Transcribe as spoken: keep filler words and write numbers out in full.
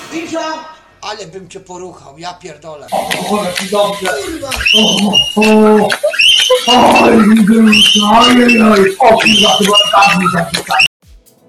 Wisza, ale bym cię poruchał, ja pierdolę. O, jaki dobrze. Kurwa. O, o, oj, oj, oj, o, kurwa, chyba tak mi zapisali.